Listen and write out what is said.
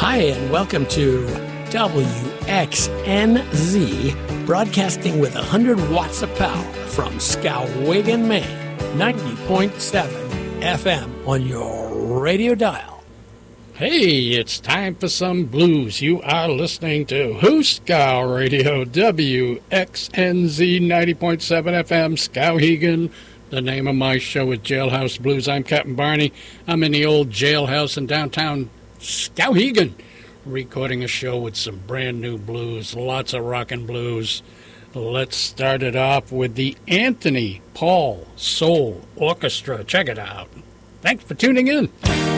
Hi, and welcome to WXNZ, broadcasting with 100 watts of power from Skowhegan, Maine, 90.7 FM on your radio dial. Hey, it's time for some blues. You are listening to Hooskow Radio, WXNZ 90.7 FM, Skowhegan. The name of my show is Jailhouse Blues. I'm Captain Barney. I'm in the old jailhouse in downtown Skowhegan, recording a show with some brand new blues, lots of rockin' blues. Let's start it off with the Anthony Paul Soul Orchestra. Check it out. Thanks for tuning in.